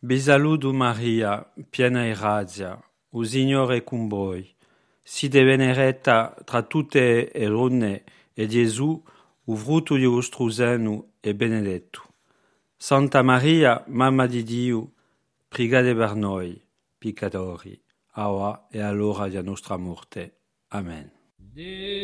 Vi saluto Maria, piena di grazia, il Signore è con voi. Siete benedetta tra tutte le donne e Gesù, il frutto di vostro seno, è benedetto. Santa Maria, Mamma di Dio, pregate per noi, peccatori, ora e all'ora della nostra morte. Amen.